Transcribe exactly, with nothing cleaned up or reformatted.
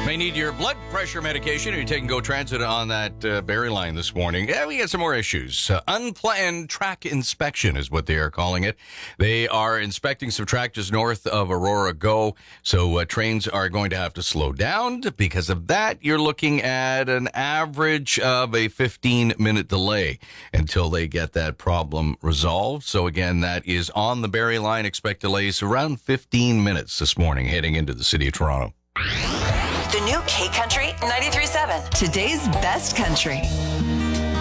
May need your blood pressure medication. You're taking Go Transit on that uh, Barrie line this morning. Yeah, we got some more issues. Uh, unplanned track inspection is what they are calling it. They are inspecting some track just north of Aurora Go, so uh, trains are going to have to slow down. Because of that, you're looking at an average of a fifteen-minute delay until they get that problem resolved. So again, that is on the Barrie line. Expect delays around fifteen minutes this morning heading into the city of Toronto. The new K Country ninety-three point seven. Today's best country.